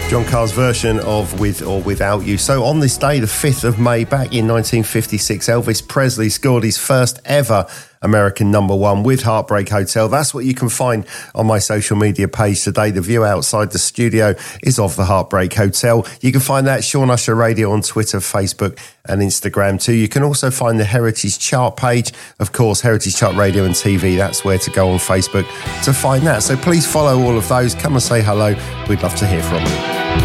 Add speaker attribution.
Speaker 1: John Carr's version of With or Without You. So on this day, the 5th of May, back in 1956, Elvis Presley scored his first ever American #1 with Heartbreak Hotel. That's what you can find on my social media page today. The view outside the studio is of the Heartbreak Hotel. You can find that Sean Usher Radio on Twitter, Facebook and Instagram too. You can also find the Heritage Chart page. Of course, Heritage Chart Radio and TV. That's where to go on Facebook to find that. So please follow all of those. Come and say hello. We'd love to hear from you.